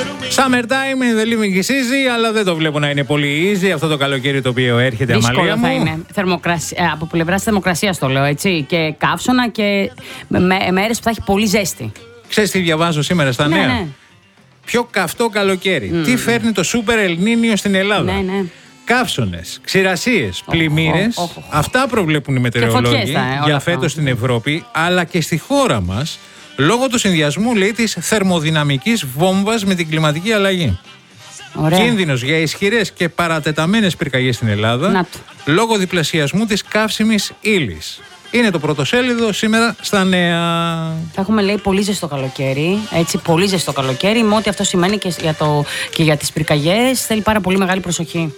Summertime in the living is easy, αλλά δεν το βλέπω να είναι πολύ easy αυτό το καλοκαίρι το οποίο έρχεται. Δύσκολο θα είναι. Από πλευρά της θερμοκρασίας το λέω, έτσι. Και καύσωνα και μέρες που θα έχει πολύ ζέστη. Ξέρεις τι διαβάζω σήμερα στα νέα? Ναι. Πιο καυτό καλοκαίρι. Τι φέρνει το Super El Niño στην Ελλάδα? Ναι. Καύσωνες, ξηρασίες, πλημμύρες. Αυτά προβλέπουν οι μετεωρολόγοι για φέτος στην Ευρώπη, αλλά και στη χώρα μας, λόγω του συνδυασμού, λέει, της θερμοδυναμικής βόμβας με την κλιματική αλλαγή. Ωραία. Κίνδυνος για ισχυρές και παρατεταμένες πυρκαγιές στην Ελλάδα, λόγω διπλασιασμού της καύσιμης ύλης. Είναι το πρωτοσέλιδο σήμερα στα νέα. Θα έχουμε, λέει, πολύ ζεστό καλοκαίρι. Έτσι, πολύ ζεστό καλοκαίρι. Με ό,τι αυτό σημαίνει και για τις πυρκαγιές, θέλει πάρα πολύ μεγάλη προσοχή.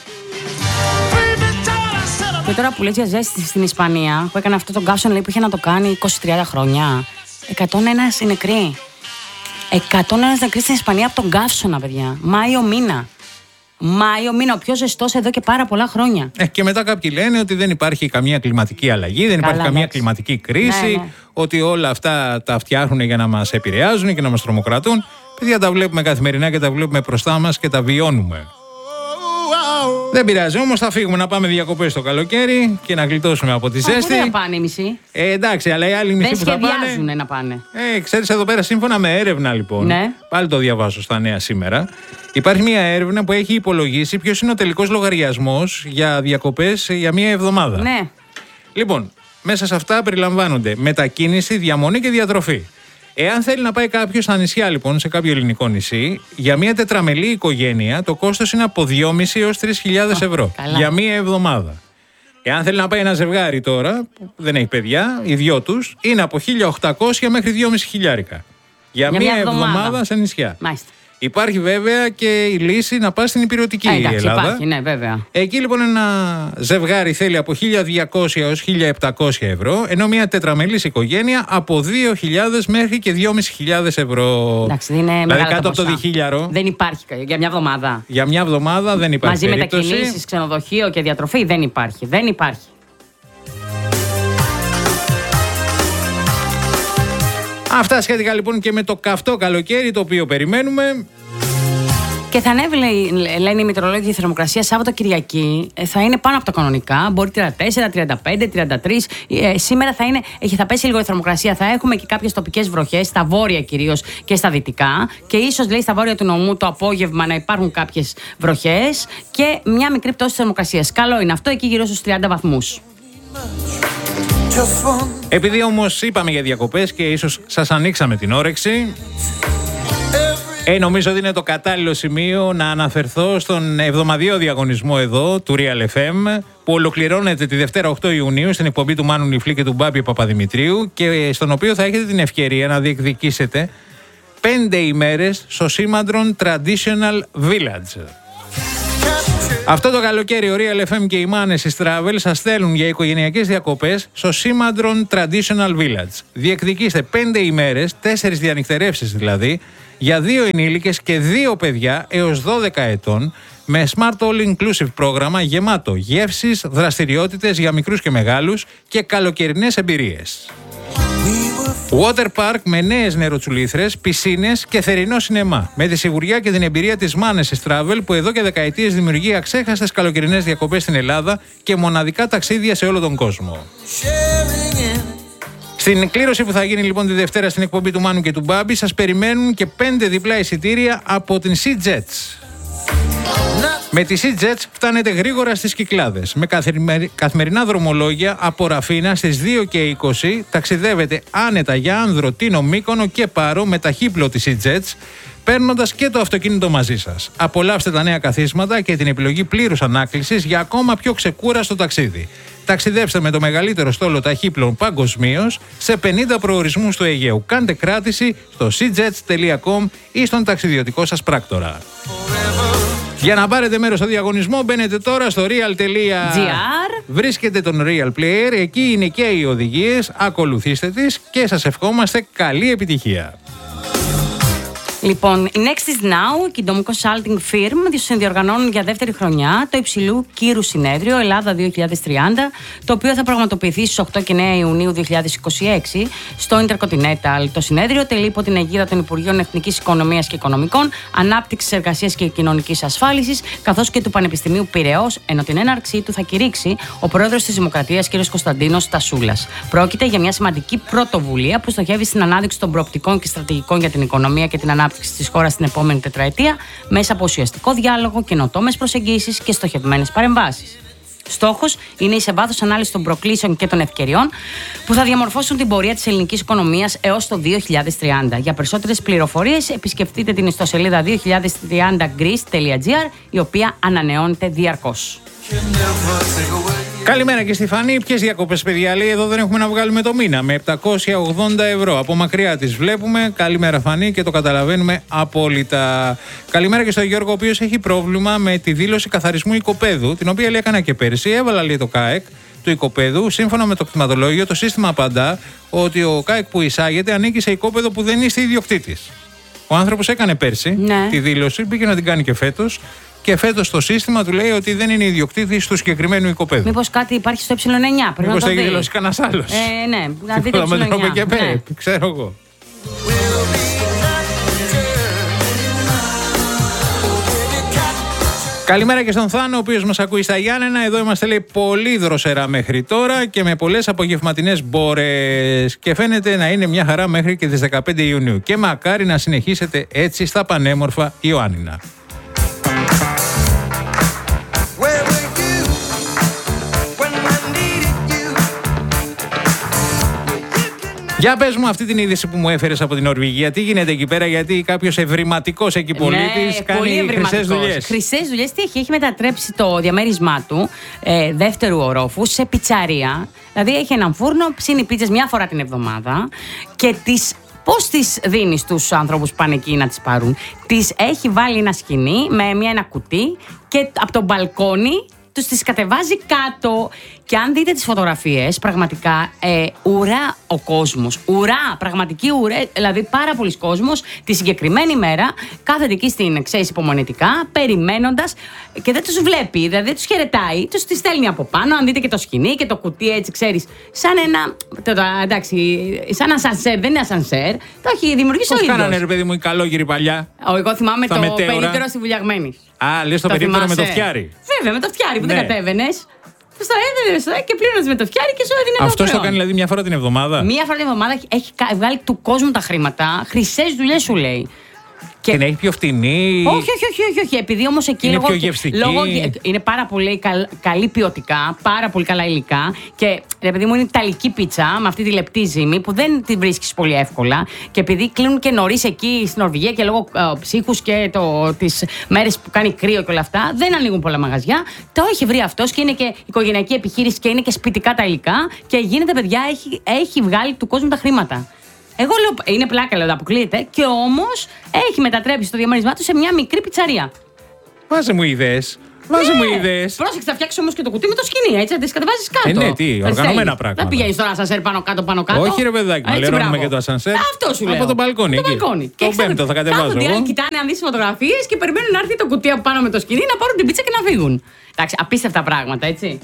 Και τώρα που λέει για ζέστη στην Ισπανία, που έκανε αυτό τον καύσωνα, λέει, που είχε να το κάνει 20-30 χρόνια. 101 οι νεκροί. 101 νεκροί στην Ισπανία από τον καύσωνα, παιδιά. Μάιο μήνα, ο πιο ζεστός εδώ και πάρα πολλά χρόνια. Και μετά κάποιοι λένε ότι δεν υπάρχει καμία κλιματική αλλαγή, δεν υπάρχει καμία κλιματική κρίση, ναι. Ότι όλα αυτά τα φτιάχνουν για να μας επηρεάζουν και να μας τρομοκρατούν. Παιδιά, τα βλέπουμε καθημερινά και τα βλέπουμε μπροστά μας και τα βιώνουμε. Δεν πειράζει, όμως θα φύγουμε να πάμε διακοπές το καλοκαίρι και να γλιτώσουμε από τη ζέστη. Δεν θα πάνε οι μισοί. Εντάξει, αλλά οι άλλοι μισοί που θα πάνε. Δεν σχεδιάζουν να πάνε. Ξέρεις, εδώ πέρα, σύμφωνα με έρευνα, λοιπόν. Ναι. Πάλι το διαβάζω στα νέα σήμερα. Υπάρχει μια έρευνα που έχει υπολογίσει ποιος είναι ο τελικός λογαριασμός για διακοπές για μια εβδομάδα. Ναι. Λοιπόν, μέσα σε αυτά περιλαμβάνονται μετακίνηση, διαμονή και διατροφή. Εάν θέλει να πάει κάποιος στα νησιά, λοιπόν, σε κάποιο ελληνικό νησί, για μια τετραμελή οικογένεια το κόστος είναι από 2.500 έως 3.000 ευρώ για μια εβδομάδα. Εάν θέλει να πάει ένα ζευγάρι τώρα, που δεν έχει παιδιά, οι δυο τους, είναι από 1.800 μέχρι 2.500 χιλιάρικα για μια εβδομάδα σε νησιά. Μάλιστα. Υπάρχει βέβαια και η λύση να πας στην υπηρετική Ελλάδα. Υπάρχει, ναι, βέβαια. Εκεί λοιπόν ένα ζευγάρι θέλει από 1.200 έως 1.700 ευρώ, ενώ μια τετραμελής οικογένεια από 2.000 μέχρι και 2.500 ευρώ. Εντάξει, είναι δηλαδή κάτω από το 2.000. Δεν υπάρχει για μια εβδομάδα. Για μια εβδομάδα δεν υπάρχει. Μαζί μετακινήσεις, ξενοδοχείο και διατροφή δεν υπάρχει. Δεν υπάρχει. Αυτά σχετικά λοιπόν και με το καυτό καλοκαίρι το οποίο περιμένουμε. Και θα ανέβει, λένε οι μετεωρολόγοι, η θερμοκρασία Σάββατο Κυριακή θα είναι πάνω από τα κανονικά. Μπορεί 34, 35, 33. Σήμερα θα πέσει λίγο η θερμοκρασία. Θα έχουμε και κάποιες τοπικές βροχές, στα βόρεια κυρίως και στα δυτικά. Και ίσως, λέει, στα βόρεια του νομού το απόγευμα να υπάρχουν κάποιες βροχές και μια μικρή πτώση της θερμοκρασίας. Καλό είναι αυτό, εκεί γύρω στους 30 βαθμούς. Επειδή όμως είπαμε για διακοπές και ίσως σας ανοίξαμε την όρεξη, νομίζω ότι είναι το κατάλληλο σημείο να αναφερθώ στον εβδομαδιαίο διαγωνισμό εδώ του Real FM, που ολοκληρώνεται τη Δευτέρα 8 Ιουνίου στην εκπομπή του Μάνου Νιφλή και του Μπάμπη Παπαδημητρίου και στον οποίο θα έχετε την ευκαιρία να διεκδικήσετε 5 ημέρες στο Σήμαντρον Traditional Village. Αυτό το καλοκαίρι ο Real FM και οι Μάνες Travel σας στέλνουν για οικογενειακές διακοπές στο Σήμαντρον Traditional Village. Διεκδικήστε 5 ημέρες, 4 διανυκτερεύσεις δηλαδή, για 2 ενήλικες και 2 παιδιά έως 12 ετών, με Smart All Inclusive πρόγραμμα γεμάτο γεύσεις, δραστηριότητες για μικρούς και μεγάλους και καλοκαιρινές εμπειρίες. Water Park με νέες νεροτσουλήθρες, πισίνες και θερινό σινεμά. Με τη σιγουριά και την εμπειρία της Μάνες Travel, που εδώ και δεκαετίες δημιουργεί αξέχαστες καλοκαιρινές διακοπές στην Ελλάδα και μοναδικά ταξίδια σε όλο τον κόσμο. Στην κλήρωση που θα γίνει λοιπόν τη Δευτέρα στην εκπομπή του Μάνου και του Μπάμπη, σας περιμένουν και 5 διπλά εισιτήρια από την Sea Jets. Με τη Sea Jets φτάνετε γρήγορα στις Κυκλάδες. Με καθημερινά δρομολόγια από Ραφίνα στις 2 και 20 ταξιδεύετε άνετα για Άνδρο, Τίνο, Μύκονο και Πάρο με ταχύπλο τη Sea Jets, παίρνοντας και το αυτοκίνητο μαζί σας. Απολαύστε τα νέα καθίσματα και την επιλογή πλήρους ανάκλησης για ακόμα πιο ξεκούραστο ταξίδι. Ταξιδέψτε με το μεγαλύτερο στόλο ταχύπλων παγκοσμίως σε 50 προορισμούς του Αιγαίου. Κάντε κράτηση στο seajets.com ή στον ταξιδιωτικό σας πράκτορα. Για να πάρετε μέρος στο διαγωνισμό μπαίνετε τώρα στο real.gr. Βρίσκετε τον Real Player, εκεί είναι και οι οδηγίες, ακολουθήστε τις και σας ευχόμαστε καλή επιτυχία. Λοιπόν, η Next is Now και η Dom Consulting Firm συνδιοργανώνουν για δεύτερη χρονιά το υψηλού κύρου συνέδριο Ελλάδα 2030, το οποίο θα πραγματοποιηθεί στις 8 και 9 Ιουνίου 2026 στο Intercontinental. Το συνέδριο τελεί υπό την αιγίδα των Υπουργείων Εθνικής Οικονομίας και Οικονομικών, Ανάπτυξης, Εργασίας και Κοινωνικής Ασφάλισης, καθώς και του Πανεπιστημίου Πειραιώς, ενώ την έναρξή του θα κηρύξει ο πρόεδρος της Δημοκρατίας κ. Κωνσταντίνος Τασούλας. Πρόκειται για μια σημαντική πρωτοβουλία που στοχεύει στην ανάδειξη των προοπτικών και στρατηγικών για την οικονομία και την ανάπτυξη της χώρας στην επόμενη τετραετία μέσα από ουσιαστικό διάλογο, καινοτόμες προσεγγίσεις και στοχευμένες παρεμβάσεις. Στόχος είναι η σε βάθος ανάλυση των προκλήσεων και των ευκαιριών που θα διαμορφώσουν την πορεία της ελληνικής οικονομίας έως το 2030. Για περισσότερες πληροφορίες επισκεφτείτε την ιστοσελίδα 2030greece.gr, η οποία ανανεώνεται διαρκώς. Καλημέρα και στη Φανή. Ποιες διακοπές, παιδιά? Λέει εδώ δεν έχουμε να βγάλουμε το μήνα. Με 780 ευρώ. Από μακριά τις βλέπουμε. Καλημέρα, Φανή, και το καταλαβαίνουμε απόλυτα. Καλημέρα και στον Γιώργο, ο οποίος έχει πρόβλημα με τη δήλωση καθαρισμού οικοπαίδου, την οποία λέει έκανα και πέρσι. Έβαλα, λέει, το ΚΑΕΚ του οικοπαίδου. Σύμφωνα με το κτηματολόγιο, το σύστημα απαντά ότι ο ΚΑΕΚ που εισάγεται ανήκει σε οικόπεδο που δεν είστε ιδιοκτήτης. Ο άνθρωπος έκανε πέρσι τη δήλωση, πήγε να την κάνει και φέτος. Και φέτος το σύστημα του λέει ότι δεν είναι ιδιοκτήτης του συγκεκριμένου οικοπαίδου. Μήπως κάτι υπάρχει στο ε9, πρέπει μήπως να το έχει δει. δηλώσει κανένας άλλος. Ναι, να δείτε το ε9. Και ναι. Ξέρω εγώ. Καλημέρα και στον Θάνο, ο οποίος μας ακούει στα Γιάννενα. Εδώ είμαστε, λέει, πολύ δροσερά μέχρι τώρα και με πολλές απογευματινές μπόρες. Και φαίνεται να είναι μια χαρά μέχρι και τις 15 Ιουνίου. Και μακάρι να συνεχίσετε έτσι στα πανέμορφα Ιωάννινα. Για πες μου αυτή την είδηση που μου έφερες από την Νορβηγία. Τι γίνεται εκεί πέρα, γιατί κάποιος ευρηματικός εκεί πολίτης κάνει χρυσές δουλειές. Χρυσές δουλειές, τι έχει μετατρέψει το διαμέρισμά του δεύτερου ορόφου σε πιτσαρία. Δηλαδή έχει έναν φούρνο, ψήνει πίτσες μια φορά την εβδομάδα και πώς τις δίνει στους ανθρώπους που πάνε εκεί να τις πάρουν? Τις έχει βάλει ένα σκοινί με ένα κουτί και από το μπαλκόνι τους τις κατεβάζει κάτω. Και αν δείτε τις φωτογραφίες, πραγματικά ουρά ο κόσμος. Ουρά, πραγματική ουρά. Δηλαδή πάρα πολλοί κόσμος τη συγκεκριμένη μέρα κάθεται εκεί στην, ξέρεις, υπομονετικά, περιμένοντας και δεν τους βλέπει, δηλαδή δεν τους χαιρετάει, τους τις στέλνει από πάνω. Αν δείτε και το σκηνή και το κουτί, έτσι, ξέρεις, σαν ένα. Εντάξει, σαν ασανσέρ, δεν είναι ασανσέρ. Το έχει δημιουργήσει ο ίδιος. Πώς κάνανε, ρε παιδί μου, οι καλόγεροι παλιά? Εγώ θυμάμαι το περίπτερο στη Βουλιαγμένη. Α, λες το περίπτερο με το φτιάρι. Βέβαια, με το φτιάρι που δεν κατέβαινες. Στο έδινε και πλήρωνε με το φτιάρι και σου έδινε το Αυτό το κάνει δηλαδή μια φορά την εβδομάδα? Μία φορά την εβδομάδα έχει βγάλει του κόσμου τα χρήματα. Χρυσές δουλειές σου λέει. Και την έχει πιο φτηνή. Όχι. Επειδή όμως εκεί είναι πιο γευστική. Είναι πάρα πολύ καλή ποιοτικά, πάρα πολύ καλά υλικά. Και επειδή μου είναι ιταλική πίτσα με αυτή τη λεπτή ζύμη που δεν την βρίσκεις πολύ εύκολα. Και επειδή κλείνουν και νωρίς εκεί στην Νορβηγία και λόγω ψύχους και τις μέρες που κάνει κρύο και όλα αυτά, δεν ανοίγουν πολλά μαγαζιά. Το έχει βρει αυτός και είναι και οικογενειακή επιχείρηση και είναι και σπιτικά τα υλικά. Και γίνεται, παιδιά, έχει βγάλει του κόσμου τα χρήματα. Εγώ λέω, είναι πλάκα, λέω, αποκλείεται, και όμως έχει μετατρέψει το διαμέρισμά του σε μια μικρή πιτσαρία. Βάζε μου ιδέες. Πρόσεξε, θα φτιάξει όμως και το κουτί με το σκοινί, έτσι, θα τις κατεβάζεις κάτω. Ναι, τι, οργανωμένα πράγματα. Δεν πηγαίνεις τώρα ασανσέρ πάνω κάτω. Όχι, ρε παιδάκι, να λερώνουμε και το ασανσέρ. Αυτό σου λέω. Από το μπαλκόνι. Το πέμπτο θα κατεβάζω. Κοιτάνε, αν δεις φωτογραφίες και περιμένουν να έρθει το κουτί από πάνω με το σκοινί να πάρουν την πίτσα και να φύγουν. Εντάξει, απίστευτα πράγματα, έτσι.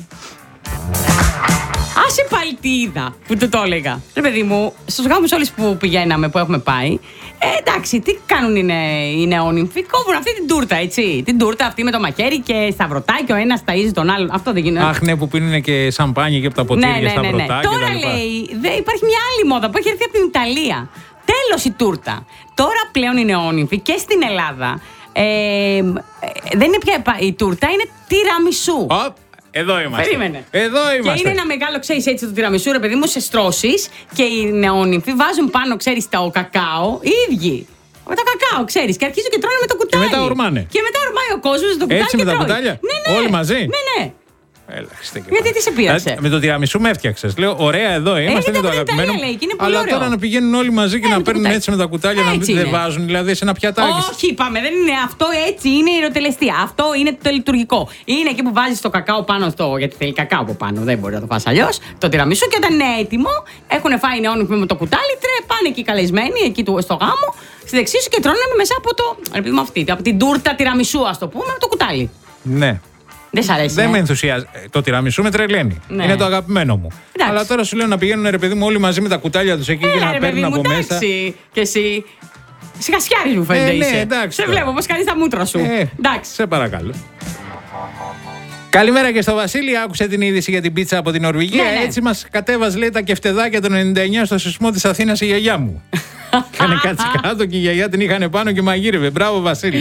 Άσε πάλι τι είδα που το έλεγα. Ρε παιδί μου, στους γάμους όλες που πηγαίναμε, που έχουμε πάει, εντάξει, τι κάνουν οι νεόνυμφοι? Κόβουν αυτή την τούρτα, έτσι. Την τούρτα αυτή με το μαχαίρι και σταυρωτάκι, ο ένας ταΐζει τον άλλον. Αυτό δεν γίνεται. Αχ, ναι, που πίνουν και σαμπάνι και από τα ποτήρια και σταυρωτάκι. Τώρα λέει, υπάρχει μια άλλη μόδα που έχει έρθει από την Ιταλία. Τέλος η τούρτα. Τώρα πλέον οι νεόνυμφοι και στην Ελλάδα δεν είναι πια η τούρτα, είναι τιραμισού. Εδώ είμαστε. Περίμενε. Εδώ είμαστε. Και είναι ένα μεγάλο, ξέρεις, έτσι, το τιραμισού, ρε παιδί μου, σε στρώσεις και οι νεόνυμφοι βάζουν πάνω, ξέρεις, το κακάο οι ίδιοι. Με το κακάο, ξέρεις, και αρχίζουν και τρώνε με το κουτάλι. Και μετά ορμάνε. Και μετά ορμάει ο κόσμος το κουτάλι. Έτσι με τα κουτάλια. Ναι. Όλοι μαζί. Ναι. Έλα, γιατί τι σε πείρασε? Με το τιραμισού με έφτιαξες. Λέω, ωραία, εδώ είμαστε, είναι το αγαπημένο. Αλλά τώρα να πηγαίνουν όλοι μαζί και να παίρνουν έτσι με τα κουτάλια, να μην δεν βάζουν δηλαδή σε ένα πιατάκι. Όχι, είπαμε, δεν είναι αυτό, έτσι είναι η ιεροτελεστία. Αυτό είναι το λειτουργικό. Είναι εκεί που βάζεις το κακάο πάνω στο. Γιατί θέλει κακάο από πάνω, δεν μπορεί να το φας αλλιώς. Το τιραμισού, και όταν είναι έτοιμο, έχουν φάει νεόνυμφοι με το κουτάλι, πάνε εκεί καλεσμένοι, εκεί στο γάμο, στη δεξί σου και τρώνε μέσα από την τούρτα τυραμισού, ας το πούμε, με το κουτάλι. Ναι. Δεν σ' αρέσει. Δεν με ενθουσιάζει. Το τυραμισού με τρελαίνει. Ναι. Είναι το αγαπημένο μου. Εντάξει. Αλλά τώρα σου λέω να πηγαίνουν, ρε παιδί μου, όλοι μαζί με τα κουτάλια τους εκεί και να παίρνουν από μέσα. Εντάξει. Και εσύ. Σιγασιάρι μου φαίνεται. Ναι, εντάξει. Σε βλέπω πώς κάνεις τα μούτρα σου. Εντάξει. Σε παρακαλώ. Καλημέρα και στο Βασίλη. Άκουσε την είδηση για την πίτσα από την Νορβηγία. Ναι. Έτσι μας κατέβαζε, λέει, τα κεφτεδάκια το 99 στο σεισμό της Αθήνας η γιαγιά μου. Είχανε κάτσει κάτω και η γιαγιά την είχαν πάνω και μαγείρευε. Μπράβο, Βασίλη.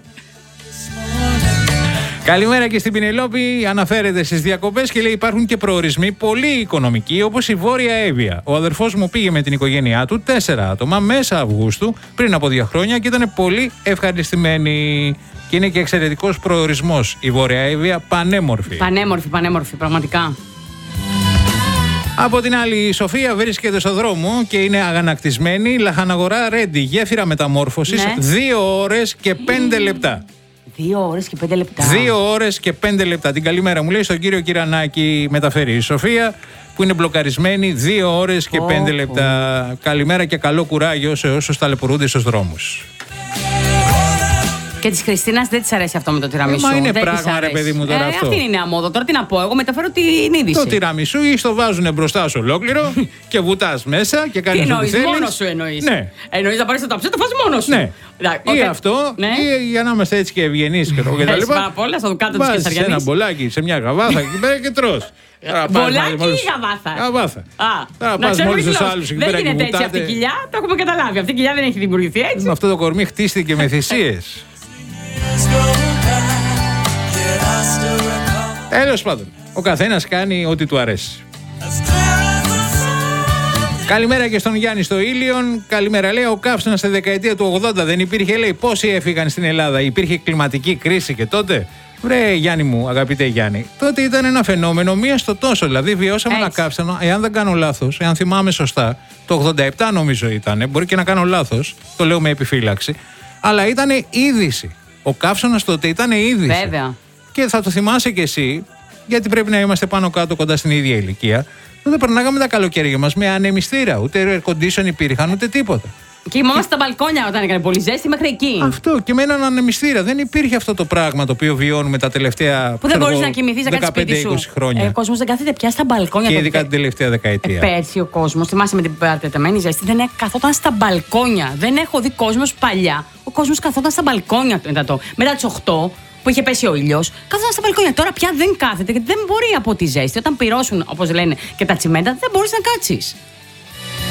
Καλημέρα και στην Πινελόπη. Αναφέρεται στις διακοπές και λέει: υπάρχουν και προορισμοί πολύ οικονομικοί, όπως η Βόρεια Εύβοια. Ο αδερφός μου πήγε με την οικογένειά του, 4 άτομα, μέσα Αυγούστου, πριν από 2 χρόνια και ήταν πολύ ευχαριστημένοι. Και είναι και εξαιρετικός προορισμός η Βόρεια Εύβοια, πανέμορφη. Πανέμορφη, πραγματικά. Από την άλλη, η Σοφία βρίσκεται στο δρόμο και είναι αγανακτισμένη. Λαχαναγορά Ρέντι, γέφυρα μεταμόρφωσης, 2 ώρες και 5 λεπτά. 2 ώρες και 5 λεπτά. 2 ώρες και 5 λεπτά. Την καλημέρα μου λέει στον κύριο Κυρανάκη, μεταφέρει η Σοφία, που είναι μπλοκαρισμένη 2 ώρες και 5 λεπτά. Καλημέρα και καλό κουράγιο σε όσους ταλαιπωρούνται στους δρόμους. Και τη Χριστίνα δεν τη αρέσει αυτό με το τυραμισού. Μα είναι δεν πράγμα, ρε παιδί μου, τώρα αυτό. Αυτή είναι η νέα μόδα. Τώρα τι να πω, εγώ μεταφέρω την είδηση. Το τυραμισού ή το βάζουν μπροστά σου ολόκληρο και βουτάς μέσα και κάνεις ό,τι θέλεις. Μόνος σου εννοείς. Ναι. Εννοείς να πάρεις το ταψί, το φας μόνος σου. Ναι. Ή αυτό, ή για να είμαστε έτσι και ευγενείς και τα λοιπά. Πάρα πολλά, θα το κάτω της Βάζεις Κεσαριανής. ένα μπολάκι σε μια γαβάθα εκεί πέρα και τρως. Μπολάκι ή γαβάθα. Γαβάθα. Τώρα Να πας ξέρουμε μόλις τους λοιπόν, άλλους εκεί δεν πέρα και γίνεται έτσι αυτή η βουτάτε. κοιλιά, το έχουμε καταλάβει. Αυτή η κοιλιά δεν έχει δημιουργηθεί έτσι. Αυτό το κορμί χτίστηκε με θυσίες. Τέλος πάντων, ο καθένας κάνει ό,τι του αρέσει. Καλημέρα και στον Γιάννη στο Ήλιον. Καλημέρα, λέει, ο καύσωνας στη δεκαετία του 80 δεν υπήρχε, λέει, πόσοι έφυγαν στην Ελλάδα, υπήρχε κλιματική κρίση και τότε. Βρε Γιάννη μου, αγαπητέ Γιάννη, τότε ήταν ένα φαινόμενο μία στο τόσο. Δηλαδή, βιώσαμε ένα καύσωνο, εάν δεν κάνω λάθος, εάν θυμάμαι σωστά, το 87 νομίζω ήταν, μπορεί και να κάνω λάθος, το λέω με επιφύλαξη, αλλά ήταν είδηση. Ο καύσωνας τότε ήταν είδηση. Βέβαια. Και θα το θυμάσαι κι εσύ, γιατί πρέπει να είμαστε πάνω κάτω κοντά στην ίδια ηλικία. Τότε περνάγαμε τα καλοκαίρια μας με ανεμιστήρα. Ούτε air condition υπήρχαν, ούτε τίποτα. Και ήμασταν στα μπαλκόνια όταν έκανε πολύ ζέστη μέχρι εκεί. Αυτό και με έναν ανεμιστήρα. Δεν υπήρχε αυτό το πράγμα το οποίο βιώνουμε τα τελευταία. Που δεν μπορείς να κοιμηθείς, να κάτσεις σπίτι σου. 15-20 χρόνια. Ο κόσμος δεν κάθεται πια στα μπαλκόνια. Και ειδικά την τελευταία δεκαετία. Πέρσι ο κόσμος, θυμάσαι με την παρατεταμένη ζέστη, δεν καθόταν στα μπαλκόνια. Δεν έχω δει κόσμος παλιά. Ο κόσμος καθόταν στα μπαλκόνια μετά τις 8. Που είχε πέσει ο ήλιος, κάθονταν στα μπαλκόνια. Τώρα πια δεν κάθεται γιατί δεν μπορεί από τη ζέστη. Όταν πυρώσουν, όπως λένε, και τα τσιμέντα, δεν μπορείς να κάτσεις.